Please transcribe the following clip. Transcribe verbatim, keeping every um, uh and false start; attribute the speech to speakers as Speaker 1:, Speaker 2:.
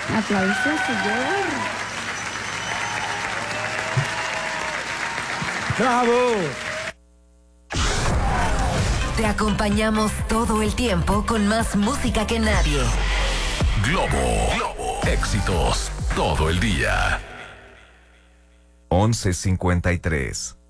Speaker 1: Aplausos, señor.
Speaker 2: ¡Bravo!
Speaker 3: Te acompañamos todo el tiempo con más música que nadie.
Speaker 4: Globo. Globo. Éxitos todo el día.
Speaker 5: once cincuenta y tres.